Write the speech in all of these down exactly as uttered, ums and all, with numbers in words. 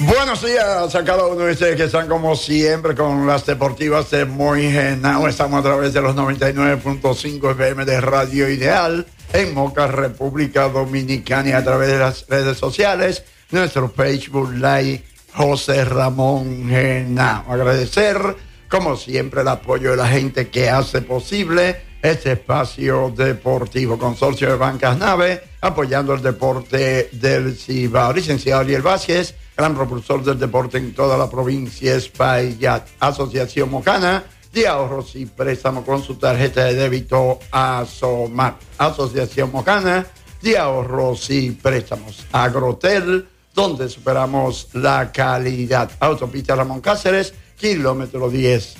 Buenos días a cada uno de ustedes que están como siempre con las deportivas de Moingenau. Estamos a través de los noventa y nueve punto cinco F M de Radio Ideal en Moca, República Dominicana, y a través de las redes sociales, nuestro Facebook Live José Ramón Genao. Agradecer como siempre el apoyo de la gente que hace posible este espacio deportivo. Consorcio de Bancas Nave, apoyando el deporte del Cibao. Licenciado Ariel Vázquez, gran propulsor del deporte en toda la provincia Espaillat. Asociación Mocana de ahorros y préstamos con su tarjeta de débito Asomar. Asociación Mocana de ahorros y préstamos. Agrotel, donde superamos la calidad. Autopista Ramón Cáceres, kilómetro diez.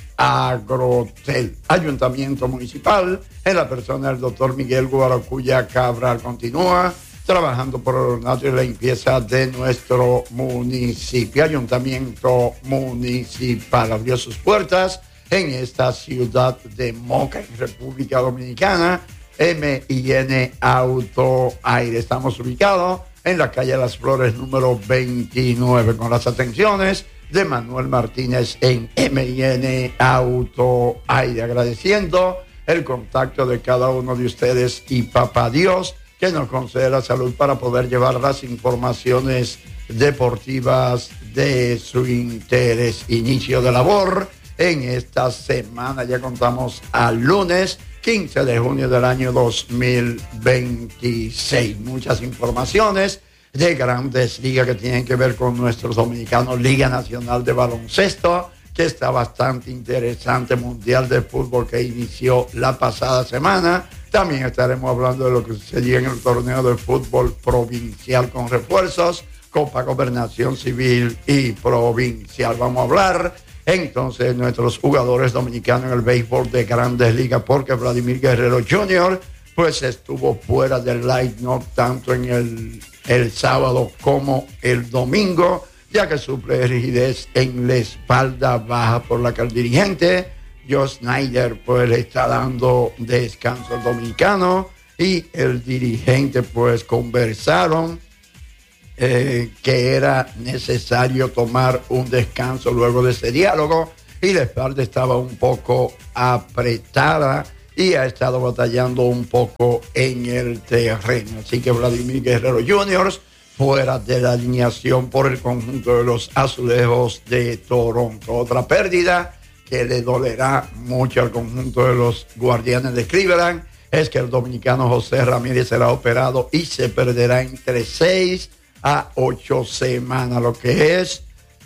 Agrotel. Ayuntamiento Municipal, en la persona del doctor Miguel Guaracuya Cabral, continúa trabajando por el ornato y la limpieza de nuestro municipio. Ayuntamiento Municipal abrió sus puertas en esta ciudad de Moca, en República Dominicana. M I N Auto Aire. Estamos ubicados en la calle Las Flores número veintinueve, con las atenciones de Manuel Martínez en M I N Auto Aire. Agradeciendo el contacto de cada uno de ustedes y papá Dios que nos concede la salud para poder llevar las informaciones deportivas de su interés. Inicio de labor en esta semana. Ya contamos al lunes quince de junio del año dos mil veintiséis. Muchas informaciones de Grandes Ligas que tienen que ver con nuestros dominicanos. Liga Nacional de Baloncesto, que está bastante interesante. Mundial de Fútbol que inició la pasada semana. También estaremos hablando de lo que sucedió en el torneo de fútbol provincial con refuerzos, Copa Gobernación Civil y Provincial. Vamos a hablar entonces de nuestros jugadores dominicanos en el béisbol de Grandes Ligas, porque Vladimir Guerrero junior pues estuvo fuera del line-up tanto en el, el sábado como el domingo, ya que sufre rigidez en la espalda baja, por la que el dirigente Joe Snyder pues le está dando descanso al dominicano, y el dirigente pues conversaron eh, que era necesario tomar un descanso luego de ese diálogo, y la espalda estaba un poco apretada y ha estado batallando un poco en el terreno. Así que Vladimir Guerrero junior fuera de la alineación por el conjunto de los Azulejos de Toronto. Otra pérdida que le dolerá mucho al conjunto de los Guardianes de Cleveland es que el dominicano José Ramírez será operado y se perderá entre seis a ocho semanas, lo que es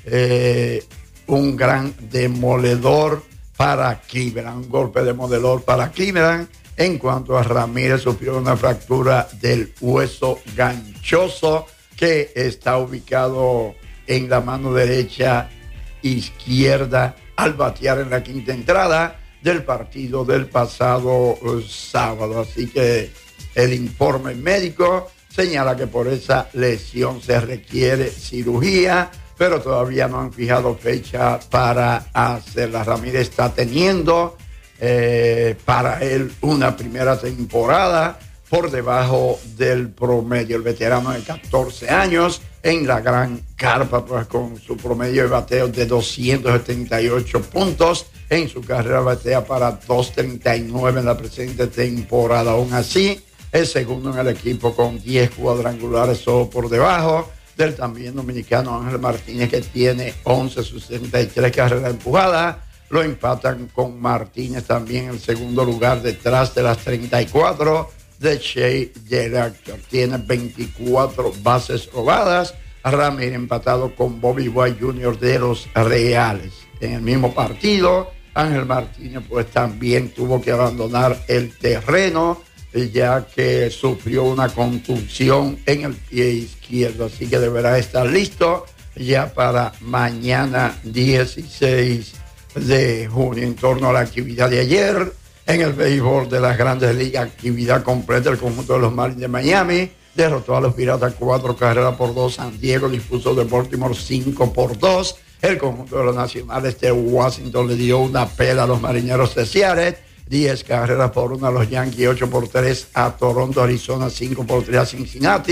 eh, un gran demoledor para Cleveland, un golpe demoledor para Cleveland. En cuanto a Ramírez, sufrió una fractura del hueso ganchoso que está ubicado en la mano derecha izquierda al batear en la quinta entrada del partido del pasado sábado. Así que el informe médico señala que por esa lesión se requiere cirugía, pero todavía no han fijado fecha para hacerla. Ramírez está teniendo eh, para él una primera temporada por debajo del promedio. El veterano de catorce años en la gran carpa, pues con su promedio de bateo de doscientos setenta y ocho puntos en su carrera, batea para doscientos treinta y nueve en la presente temporada. Aún así, es segundo en el equipo con diez cuadrangulares, solo por debajo del también dominicano Ángel Martínez, que tiene once, sus sesenta y tres carreras empujadas. Lo empatan con Martínez también en el segundo lugar, detrás de las treinta y cuatro de Shea Director. Tiene veinticuatro bases robadas. Ramírez empatado con Bobby White junior de los Reales. En el mismo partido, Ángel Martínez pues también tuvo que abandonar el terreno, ya que sufrió una contusión en el pie izquierdo, así que deberá estar listo ya para mañana dieciséis de junio. En torno a la actividad de ayer en el béisbol de las Grandes Ligas, actividad completa, el conjunto de los Marlins de Miami derrotó a los Piratas cuatro carreras por dos. San Diego dispuso de Baltimore cinco por dos. El conjunto de los Nacionales de Washington le dio una pela a los Marineros de Seattle, diez carreras por una a los Yankees, ocho por tres a Toronto. Arizona, cinco por tres a Cincinnati.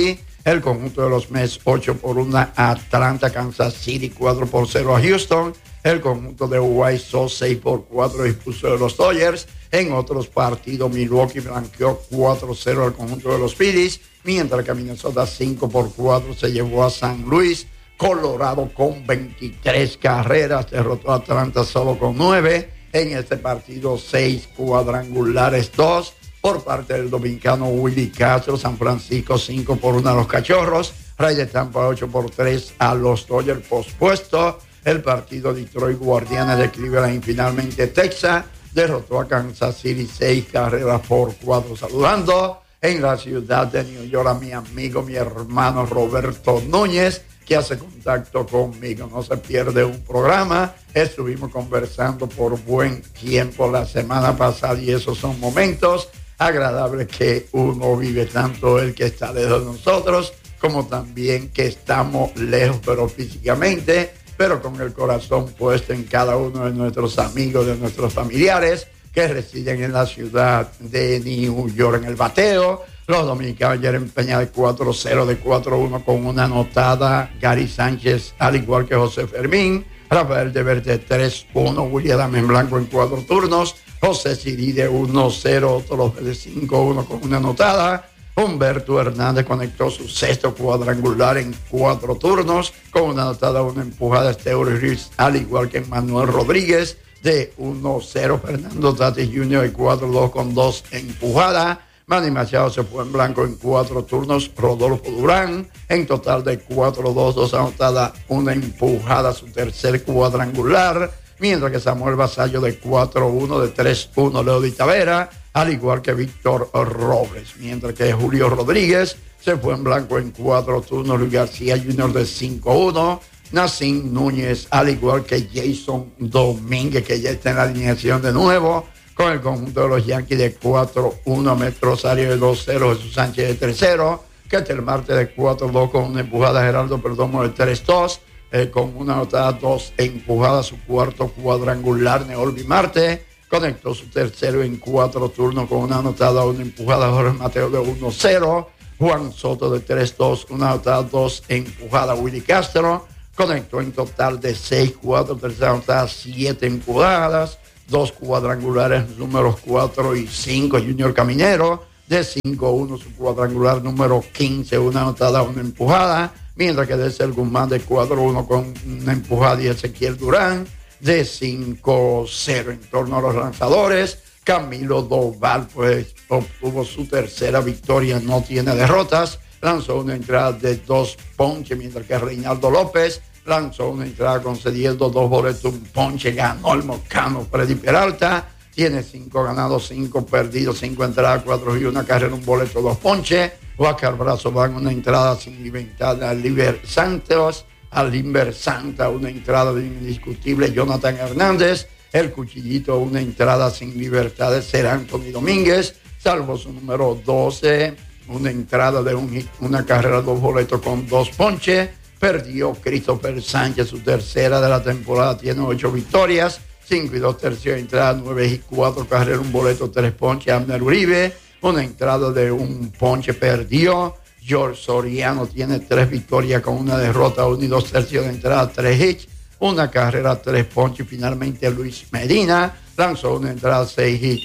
El conjunto de los Mets ocho por uno a Atlanta. Kansas City cuatro por cero a Houston. El conjunto de White Sox seis por cuatro dispuso de los Dodgers. En otros partidos, Milwaukee blanqueó cuatro cero al conjunto de los Phillies, mientras que Minnesota cinco por cuatro se llevó a San Luis. Colorado con veintitrés carreras derrotó a Atlanta solo con nueve. En este partido, seis cuadrangulares, dos por parte del dominicano Willy Castro. San Francisco cinco por uno a los Cachorros. Rays de Tampa ocho por tres a los Dodgers pospuesto. El partido Detroit Guardianes de Cleveland y finalmente Texas derrotó a Kansas City seis carreras por cuatro. Saludando en la ciudad de New York a mi amigo, mi hermano Roberto Núñez, que hace contacto conmigo. No se pierde un programa. Estuvimos conversando por buen tiempo la semana pasada y esos son momentos agradables que uno vive, tanto el que está lejos de nosotros como también que estamos lejos, pero físicamente, pero con el corazón puesto en cada uno de nuestros amigos, de nuestros familiares que residen en la ciudad de New York. En el bateo, los dominicanos ayer empeñaron de cuatro cero, de cuatro uno con una anotada. Gary Sánchez, al igual que José Fermín. Rafael Devers de tres uno. William en blanco en cuatro turnos. José Siri de uno cero, otros de cinco uno con una anotada. Humberto Hernández conectó su sexto cuadrangular en cuatro turnos con una anotada, una empujada. Esteury Ruiz, al igual que Manuel Rodríguez, de uno cero. Fernando Tatis junior de cuatro dos con dos empujadas. Manny Machado se fue en blanco en cuatro turnos. Rodolfo Durán en total de cuatro dos, dos anotadas, una empujada, su tercer cuadrangular. Mientras que Samuel Basallo de cuatro uno, de tres uno Leody Tavera, al igual que Víctor Robles. Mientras que Julio Rodríguez se fue en blanco en cuatro turnos. Luis García junior de cinco uno. Nacín Núñez, al igual que Jason Domínguez, que ya está en la alineación de nuevo con el conjunto de los Yankees de cuatro uno. Metro Rosario de dos cero. Jesús Sánchez de tres cero. Ketel Marte de cuatro dos con una empujada. Geraldo Perdomo de tres dos. Eh, con una anotada, dos empujadas, su cuarto cuadrangular. Neolvi Marte conectó su tercero en cuatro turnos con una anotada, una empujada. Jorge Mateo de uno cero. Juan Soto de tres dos, una anotada, dos empujadas. Willy Castro conectó en total de seis cuatro, tercera anotada, siete empujadas, dos cuadrangulares números cuatro y cinco. Junior Caminero de cinco uno, su cuadrangular número quince, una anotada, una empujada. Mientras que Desel Guzmán de cuatro uno con una empujada y Ezequiel Durán de cinco cero. En torno a los lanzadores, Camilo Doval pues obtuvo su tercera victoria, no tiene derrotas. Lanzó una entrada de dos ponches, mientras que Reinaldo López lanzó una entrada concediendo dos boletos, un ponche. Ganó el mocano Freddy Peralta. Tiene cinco ganados, cinco perdidos, cinco entradas, cuatro y una carrera, un boleto, dos ponches. Huáscar Brazo van una entrada sin libertad al Liber Santos, al Limber Santa, una entrada de indiscutible. Jonathan Hernández, el Cuchillito, una entrada sin libertad de Ser Anthony Domínguez, salvo su número doce, una entrada de un hit, una carrera, dos boletos con dos ponches. Perdió Christopher Sánchez, su tercera de la temporada, tiene ocho victorias, cinco y dos tercios de entrada, nueve y cuatro carreras, un boleto, tres ponches. Abner Uribe, una entrada de un ponche, perdió. George Soriano tiene tres victorias con una derrota, uno y dos tercios de entrada, tres hits, una carrera, tres ponches. Finalmente Luis Medina lanzó una entrada, seis hits,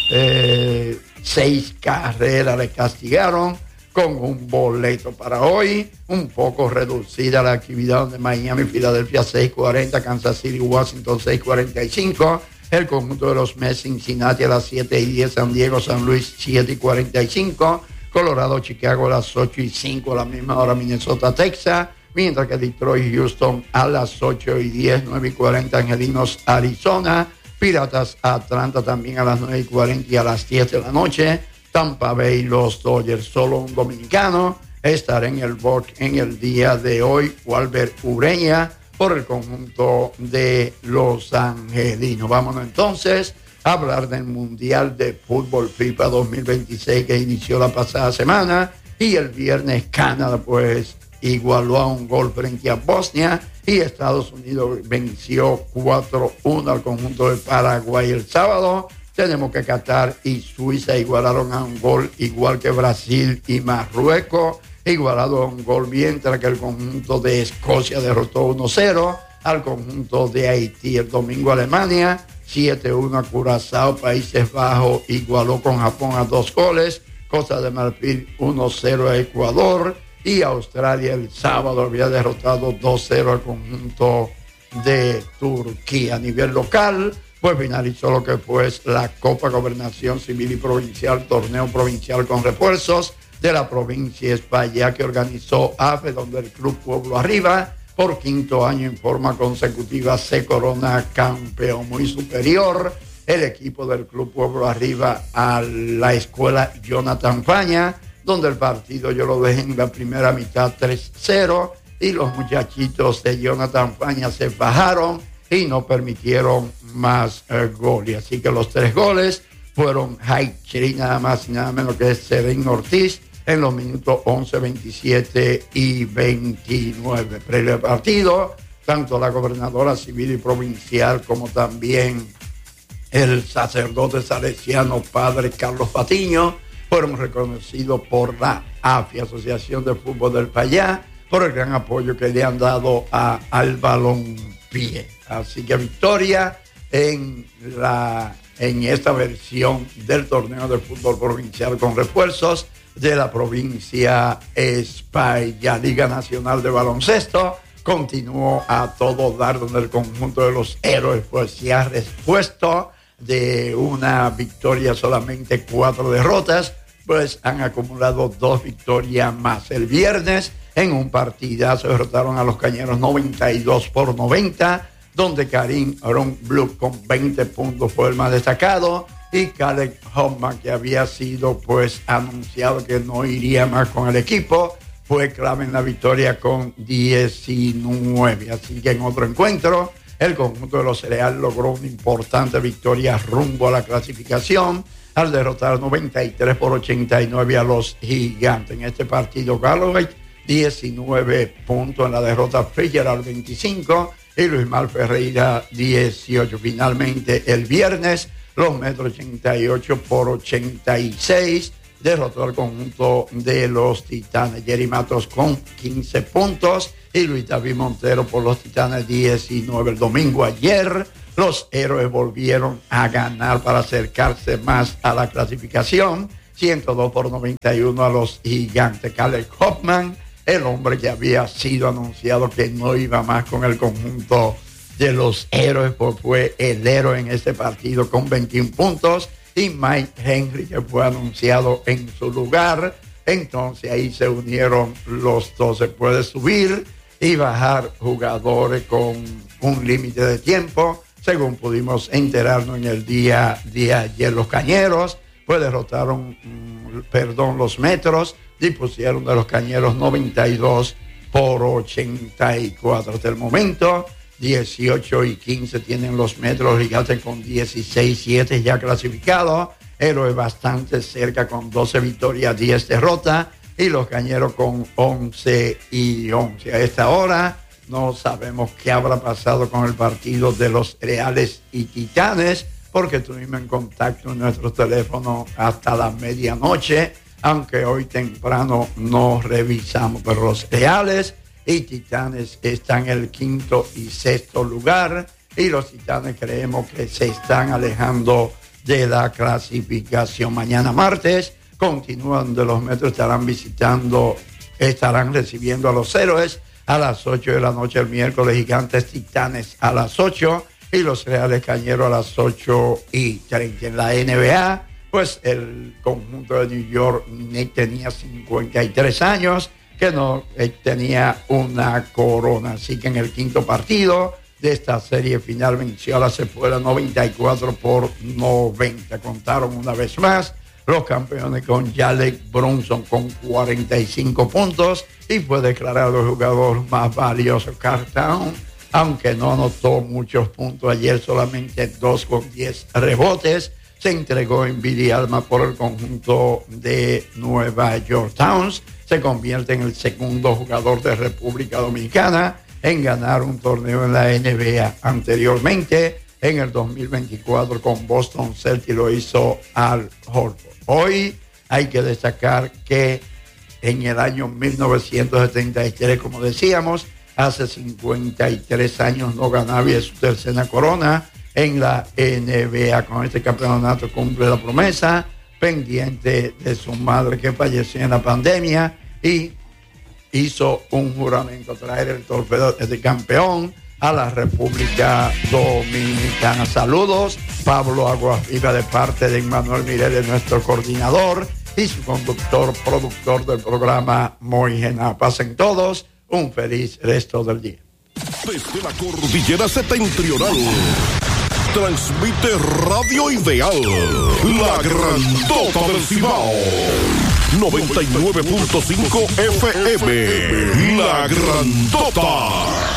eh, seis carreras, le castigaron con un boleto. Para hoy, un poco reducida la actividad de Miami, Filadelfia seis cuarenta, Kansas City, Washington seis cuarenta y cinco. El conjunto de los Mets, Cincinnati a las siete y diez, San Diego, San Luis siete y cuarenta y cinco, Colorado, Chicago a las ocho y cinco, a la misma hora Minnesota, Texas, mientras que Detroit, Houston a las ocho y diez, nueve y cuarenta, Angelinos, Arizona, Piratas, Atlanta también a las nueve y cuarenta y a las diez de la noche, Tampa Bay, los Dodgers. Solo un dominicano estará en el box en el día de hoy, Walber Ureña, por el conjunto de los angelinos. Vámonos entonces a hablar del Mundial de Fútbol FIFA dos mil veintiséis que inició la pasada semana, y el viernes Canadá pues igualó a un gol frente a Bosnia y Estados Unidos venció cuatro uno al conjunto de Paraguay. El sábado tenemos que Qatar y Suiza igualaron a un gol, igual que Brasil y Marruecos. igualado un gol, mientras que el conjunto de Escocia derrotó uno cero al conjunto de Haití. El domingo Alemania siete uno a Curazao. Países Bajos igualó con Japón a dos goles. Costa de Marfil uno cero a Ecuador, y Australia el sábado había derrotado dos cero al conjunto de Turquía. A nivel local, pues finalizó lo que fue la Copa Gobernación Civil y Provincial, torneo provincial con refuerzos de la provincia España, que organizó A F E, donde el Club Pueblo Arriba por quinto año en forma consecutiva se corona campeón. Muy superior el equipo del Club Pueblo Arriba a la escuela Jonathan Faña, donde el partido yo lo dejé en la primera mitad tres cero, y los muchachitos de Jonathan Faña se bajaron y no permitieron más eh, goles. Así que los tres goles fueron Haicheri, nada más y nada menos que Seren Ortiz, en los minutos once, veintisiete y veintinueve. Previo al partido, tanto la gobernadora civil y provincial como también el sacerdote salesiano padre Carlos Patiño fueron reconocidos por la A F I, Asociación de Fútbol del Payá, por el gran apoyo que le han dado a, al balompié. Así que victoria en, la, en esta versión del torneo de fútbol provincial con refuerzos de la provincia España. Liga Nacional de Baloncesto continuó a todo dar, donde el conjunto de los héroes pues se ha respuesto de una victoria, solamente cuatro derrotas, pues han acumulado dos victorias más. El viernes, en un partidazo, derrotaron a los Cañeros noventa y dos por noventa, donde Karim Ronbluck con veinte puntos fue el más destacado, y Caleb Hoffman, que había sido pues anunciado que no iría más con el equipo, fue clave en la victoria con diecinueve. Así que en otro encuentro, el conjunto de los Cereal logró una importante victoria rumbo a la clasificación al derrotar noventa y tres por ochenta y nueve a los Gigantes. En este partido, Galloway diecinueve puntos en la derrota, Fitzgerald veinticinco y Luis Mal Ferreira dieciocho. Finalmente, el viernes, los Metros ochenta y ocho por ochenta y seis derrotó al conjunto de los Titanes. Jerry Matos con quince puntos y Luis David Montero por los Titanes diecinueve. El domingo ayer, los héroes volvieron a ganar para acercarse más a la clasificación, ciento dos por noventa y uno a los Gigantes. Caleb Hoffman, el hombre que había sido anunciado que no iba más con el conjunto de los héroes, pues fue el héroe en este partido con veintiún puntos, y Mike Henry, que fue anunciado en su lugar. Entonces ahí se unieron los dos. Se puede subir y bajar jugadores con un límite de tiempo, según pudimos enterarnos en el día de ayer. Los Cañeros pues derrotaron, perdón, los Metros, dispusieron de los Cañeros noventa y dos por ochenta y cuatro. Hasta el momento, dieciocho y quince tienen los Metros, Gigantes con dieciséis siete ya clasificados, Héroes bastante cerca con doce victorias, diez derrotas, y los Cañeros con once y once. A esta hora no sabemos qué habrá pasado con el partido de los Reales y Titanes, porque estuvimos en contacto en nuestro teléfono hasta la medianoche, aunque hoy temprano no revisamos. Pero los Reales y Titanes están en el quinto y sexto lugar, y los Titanes creemos que se están alejando de la clasificación. Mañana martes continúan de los Metros, estarán visitando, estarán recibiendo a los Héroes a las ocho de la noche el miércoles, Gigantes Titanes a las ocho y los Reales Cañeros a las ocho y treinta. En la N B A, pues el conjunto de New York Knicks tenía cincuenta y tres años, que no eh, tenía una corona. Así que en el quinto partido de esta serie final venció a la Sepuela noventa y cuatro por noventa. Contaron una vez más los campeones con Jalen Brunson con cuarenta y cinco puntos y fue declarado el jugador más valioso. Karl Towns, aunque no anotó muchos puntos ayer, solamente dos con diez rebotes, se entregó en vida y alma por el conjunto de Nueva York. Towns se convierte en el segundo jugador de República Dominicana en ganar un torneo en la N B A. Anteriormente, en el dos mil veinticuatro con Boston Celtics lo hizo Al Horford. Hoy hay que destacar que en el año mil novecientos setenta y tres, como decíamos. Hace cincuenta y tres años no ganaba su tercera corona en la N B A. Con este campeonato cumple la promesa, pendiente de su madre que falleció en la pandemia, y hizo un juramento, traer el trofeo de campeón a la República Dominicana. Saludos, Pablo Aguaviva, de parte de Emmanuel Mireles, nuestro coordinador, y su conductor, productor del programa, Moigena. Pasen todos un feliz resto del día. Desde la cordillera septentrional, transmite Radio Ideal, la grandota del Cibao. noventa y nueve punto cinco F M, la grandota.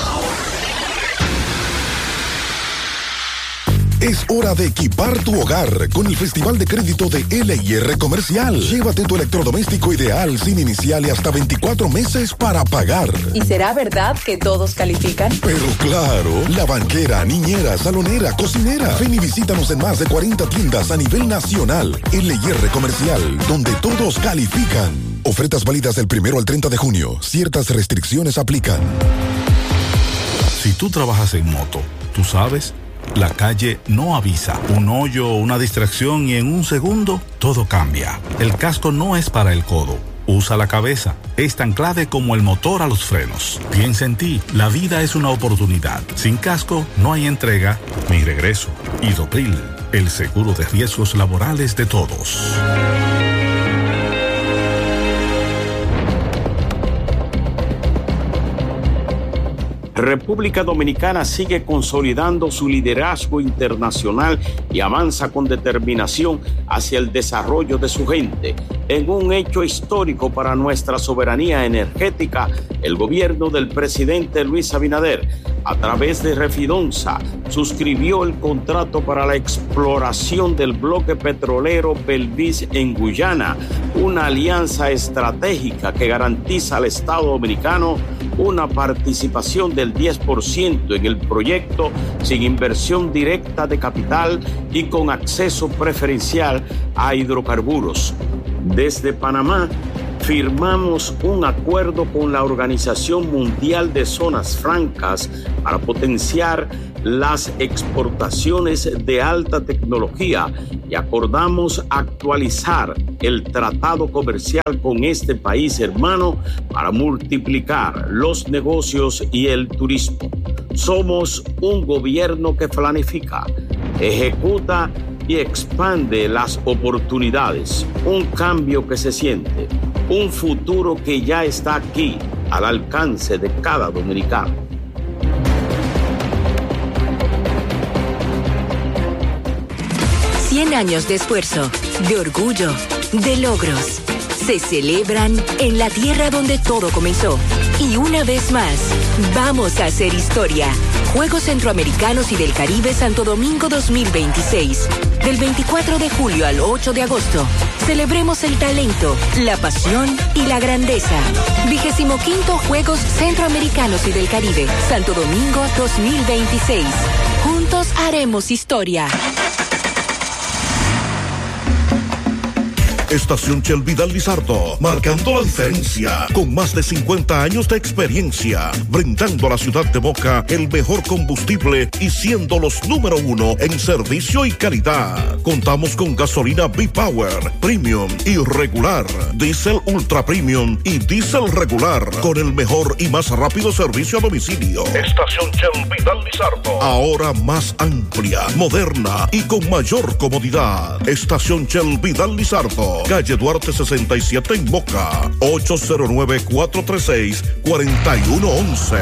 Es hora de equipar tu hogar con el Festival de Crédito de L I R Comercial. Llévate tu electrodoméstico ideal sin inicial y hasta veinticuatro meses para pagar. ¿Y será verdad que todos califican? Pero claro, la banquera, niñera, salonera, cocinera. Ven y visítanos en más de cuarenta tiendas a nivel nacional. L I R Comercial, donde todos califican. Ofertas válidas del primero al treinta de junio. Ciertas restricciones aplican. Si tú trabajas en moto, tú sabes, la calle no avisa. Un hoyo, una distracción y en un segundo todo cambia. El casco no es para el codo. Usa la cabeza. Es tan clave como el motor a los frenos. Piensa en ti. La vida es una oportunidad. Sin casco no hay entrega ni regreso. Idopril, el seguro de riesgos laborales de todos. República Dominicana sigue consolidando su liderazgo internacional y avanza con determinación hacia el desarrollo de su gente. En un hecho histórico para nuestra soberanía energética, el gobierno del presidente Luis Abinader, a través de Refidonza, suscribió el contrato para la exploración del bloque petrolero Belvis en Guyana, una alianza estratégica que garantiza al Estado dominicano una participación del diez por ciento en el proyecto sin inversión directa de capital y con acceso preferencial a hidrocarburos. Desde Panamá, firmamos un acuerdo con la Organización Mundial de Zonas Francas para potenciar las exportaciones de alta tecnología y acordamos actualizar el tratado comercial con este país hermano para multiplicar los negocios y el turismo. Somos un gobierno que planifica, ejecuta y expande las oportunidades, un cambio que se siente, un futuro que ya está aquí, al alcance de cada dominicano. cien años de esfuerzo, de orgullo, de logros. Se celebran en la tierra donde todo comenzó. Y una vez más, vamos a hacer historia. Juegos Centroamericanos y del Caribe Santo Domingo dos mil veintiséis. Del veinticuatro de julio al ocho de agosto. Celebremos el talento, la pasión y la grandeza. Vigésimo quinto Juegos Centroamericanos y del Caribe Santo Domingo dos mil veintiséis. Juntos haremos historia. Estación Shell Vidal Lizardo, marcando la diferencia, con más de cincuenta años de experiencia, brindando a la ciudad de Moca el mejor combustible y siendo los número uno en servicio y calidad. Contamos con gasolina B-Power, Premium y regular, Diesel Ultra Premium y Diesel regular, con el mejor y más rápido servicio a domicilio. Estación Shell Vidal Lizardo, ahora más amplia, moderna y con mayor comodidad. Estación Shell Vidal Lizardo, calle Duarte sesenta y siete en Moca, ocho cero nueve, cuatro tres seis, cuatro uno uno uno.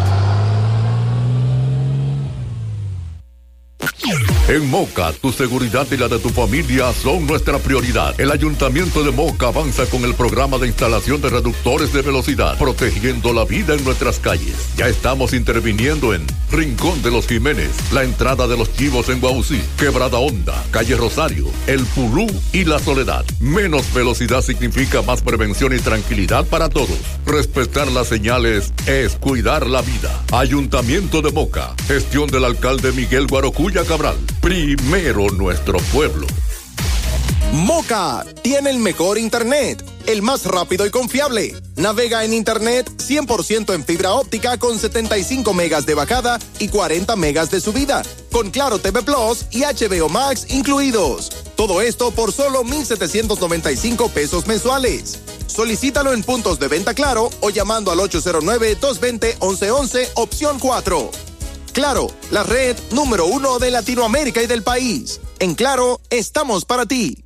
En Moca, tu seguridad y la de tu familia son nuestra prioridad. El Ayuntamiento de Moca avanza con el programa de instalación de reductores de velocidad, protegiendo la vida en nuestras calles. Ya estamos interviniendo en Rincón de los Jiménez, la entrada de los Chivos en Guaucí, Quebrada Honda, Calle Rosario, El Pulú y La Soledad. Menos velocidad significa más prevención y tranquilidad para todos. Respetar las señales es cuidar la vida. Ayuntamiento de Moca, gestión del alcalde Miguel Guarocuya Cabral. Primero nuestro pueblo. Moca tiene el mejor internet, el más rápido y confiable. Navega en internet cien por ciento en fibra óptica con setenta y cinco megas de bajada y cuarenta megas de subida, con Claro T V Plus y H B O Max incluidos. Todo esto por solo mil setecientos noventa y cinco pesos mensuales. Solicítalo en puntos de venta Claro o llamando al ocho cero nueve, dos dos cero, once once, opción cuatro. Claro, la red número uno de Latinoamérica y del país. En Claro, estamos para ti.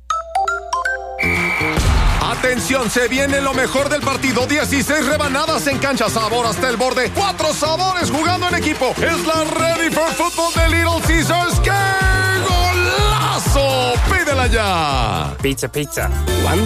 Atención, se viene lo mejor del partido. dieciséis rebanadas en cancha, sabor hasta el borde. Cuatro sabores jugando en equipo. Es la Ready for Football de Little Caesars. ¡Qué golazo! ¡Pídela ya! Pizza, pizza.